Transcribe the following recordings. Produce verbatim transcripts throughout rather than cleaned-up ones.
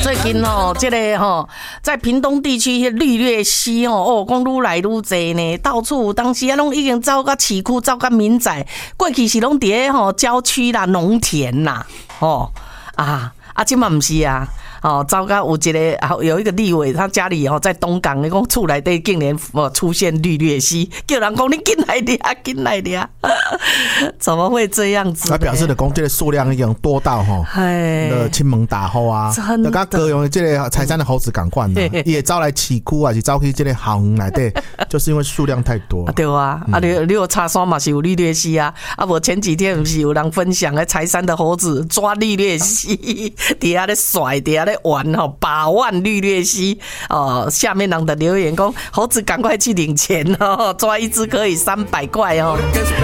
最近哦，这个吼，在屏东地区绿鬣蜥哦，哦，讲愈来愈侪呢，到处当时啊，拢已经走到市区，走到民宅，过去是拢伫咧吼郊区啦、农田啦，哦啊啊，即嘛毋是啊。哦，糟糕！有一个有一个立委，他家里哦在东港，你讲厝内底竟然哦出现绿鬣蜥，叫人讲你进来掠，进来掠，怎么会这样子？ 他表示的讲，这个数量已经多到吼，的亲门大户啊，就甲各用这个财山的猴子赶快的，也招来市区啊，是招去这个行内底，就是因为数量太多。 对啊，啊你你有插山嘛是有绿鬣蜥啊，啊无前几天不是有人分享诶财山的猴子抓绿鬣蜥，底下咧甩，底下咧。玩吼百万绿鬣蜥哦，下面人的留言讲猴子赶快去领钱哦，抓一只可以三百块哦。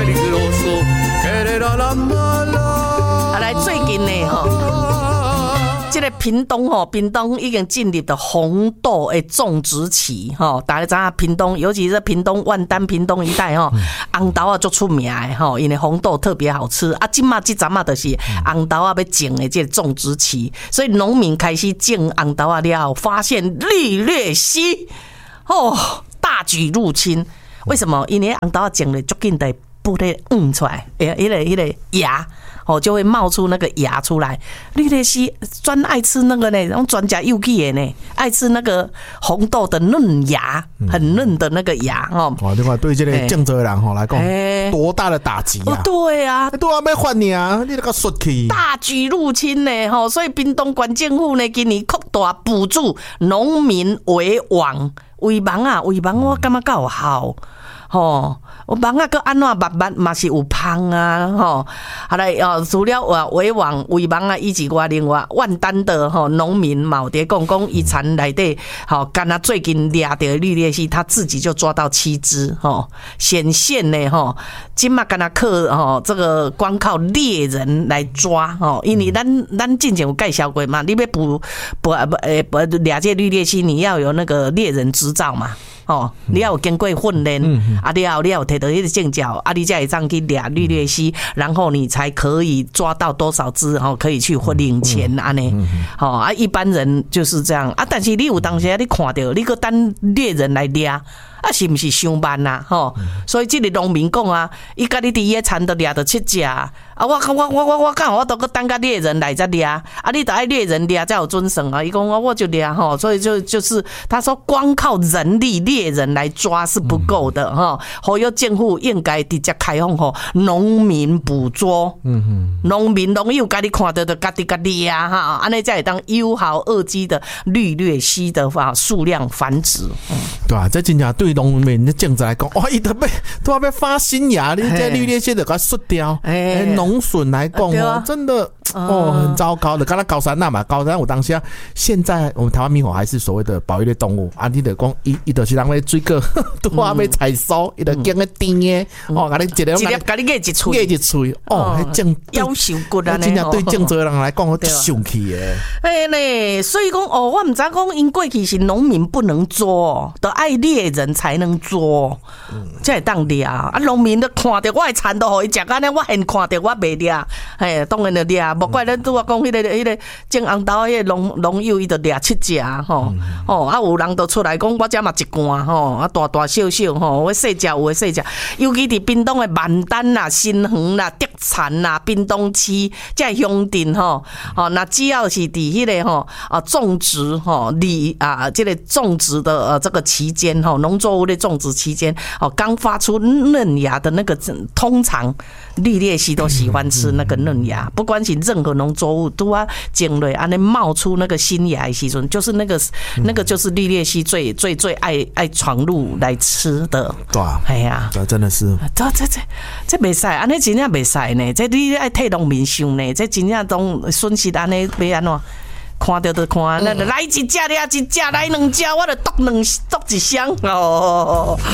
啊，来最近呢吼，这个屏东吼，屏东已经进入的红豆的种植期吼，大家知影屏东，尤其是屏东万丹、屏东一带吼，红豆啊足出名的吼，因为红豆特别好吃啊。今嘛这阵嘛就是红豆啊要种的这个种植期，所以农民开始种红豆啊了后，发现绿鬣蜥哦大举入侵。为什么？因为红豆啊种了足紧的不得嗯出来，诶，迄个迄个芽。哦，就会冒出那个芽出来。绿鬣蜥专爱吃那个呢，然后专家幼气的呢，爱吃那个红豆的嫩芽，很嫩的那个芽哦。 哇，另外对这个种植的人吼来讲，多大的打击啊！ 对啊， 都还没还你啊，你那个xuất去大举入侵呢，吼，所以屏东县政府呢今年扩大补助农民围网，围网啊，围网我感觉够好。吼，我网啊，个安怎慢慢嘛是有芳啊，吼，后来哦，除了话围网、围网啊，以及我另外万丹的吼农民嘛，有伫讲讲遗产内底，吼，干那最近掠到绿鬣蜥，他自己就抓到七只，吼，显现呢，吼，今嘛干那靠吼这个光靠猎人来抓，吼，因为咱咱之前有介绍过嘛，你要捕捕诶捕掠这绿鬣蜥，你要有那个猎人执照嘛。哦，你要有经过训练，嗯、啊，你要你要摕到迄个证照，啊，你才会上去掠绿鬣蜥，然后你才可以抓到多少只，哦，可以去领钱安尼，哦啊，一般人就是这样啊，但是你有当时你看到，你个等猎人来掠。啊，是不是伤慢呐？吼，所以这个农民讲啊，伊甲你伫野田都掠到七只啊，我我我我我讲我都个等个猎人来才掠，啊，你得爱猎人掠才有准绳啊。伊讲我我就掠吼，所以就就是他说光靠人力猎人来抓是不够的哈，所以政府应该直接开放吼农民捕捉，嗯哼，农民农友家己看到就家己家掠哈，安尼才会当有效遏制的绿鬣蜥的话数量繁殖，嗯、 对啊，这真正对。农民的种植来讲，哇，伊都要都要要发新芽，你这绿鬣蜥就给它甩掉。哎，农损来讲哦，真的哦很糟糕的。刚才高山那嘛，高山我当下现在我们台湾猕猴还是所谓的保育类动物啊，你得讲伊伊就是人咧水果都还没采收，伊就经个甜的哦，甲你一个一粒甲你个一喙， 个一喙哦，种夭寿骨啊， 真正对种植人来讲，我生气的。 哎呢，所以讲哦，我唔知讲因过去是农民不能做，都爱猎人。才能做，才会当掠啊！农民都看到我的田都互伊食安尼，我现看到我袂掠，嘿，当然就掠。莫怪咱拄我讲迄个迄个种红豆迄个农农友，伊就掠七只吼，吼啊有人都出来讲，我遮嘛一罐吼，啊大大小小吼，我细只有诶细只，尤其伫屏东诶万丹啦、新园啦、德产啦、屏东区这乡镇吼，哦，那只要是伫迄个吼啊种植吼里啊，这个种植的呃这个期间吼，农作物的种植期间，哦，刚发出嫩芽的那个，通常绿鬣蜥都喜欢吃那个嫩芽，不管是任何农作物都要种类安尼冒出那个新芽的时阵，就是那个那个就是绿鬣蜥最最最爱爱闯入来吃的。 对啊， 哎呀， 这真的是， 这这这这袂使，安尼真正袂使呢。这你爱替农民想呢，这真正当损失安尼要安怎？看到就看，那来一只俩一只，来两只，我就剁两剁一箱哦。